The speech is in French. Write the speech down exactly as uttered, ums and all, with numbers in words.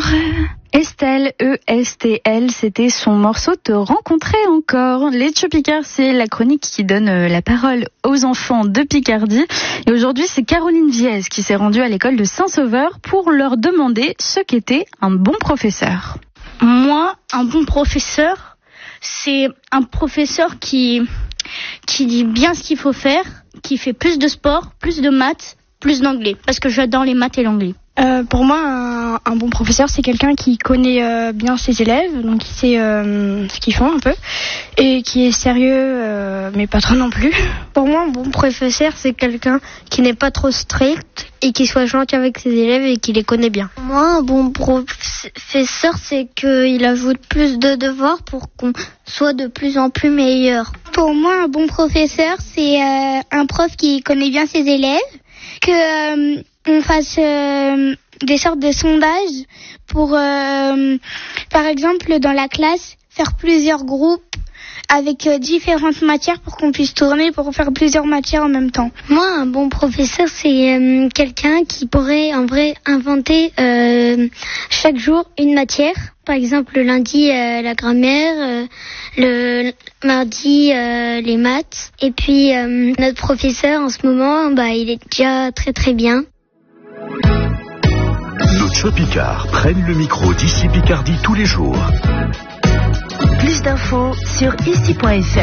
Estelle, E S T L, c'était son morceau Te rencontrer encore. Les Tchou Picards, c'est la chronique qui donne la parole aux enfants de Picardie. Et aujourd'hui, c'est Caroline Viez qui s'est rendue à l'école de Saint-Sauveur pour leur demander ce qu'était un bon professeur. Moi, un bon professeur, c'est un professeur qui, qui dit bien ce qu'il faut faire, qui fait plus de sport, plus de maths, plus d'anglais, parce que j'adore les maths et l'anglais. Euh, pour moi, un, un bon professeur, c'est quelqu'un qui connaît euh, bien ses élèves, donc qui sait euh, ce qu'ils font un peu, et qui est sérieux, euh, mais pas trop non plus. Pour moi, un bon professeur, c'est quelqu'un qui n'est pas trop strict et qui soit gentil avec ses élèves et qui les connaît bien. Moi, un bon professeur, c'est qu'il ajoute plus de devoirs pour qu'on soit de plus en plus meilleur. Pour moi, un bon professeur, c'est euh, un prof qui connaît bien ses élèves, que... Euh, on fasse euh, des sortes de sondages pour, euh, par exemple, dans la classe, faire plusieurs groupes avec euh, différentes matières pour qu'on puisse tourner pour faire plusieurs matières en même temps. Moi, un bon professeur, c'est euh, quelqu'un qui pourrait en vrai inventer euh, chaque jour une matière. Par exemple, le lundi, euh, la grammaire, euh, le mardi, euh, les maths. Et puis, euh, notre professeur, en ce moment, bah, il est déjà très très bien. Nos Tchou Picards prennent le micro d'ici Picardie tous les jours. Plus d'infos sur ici point f r.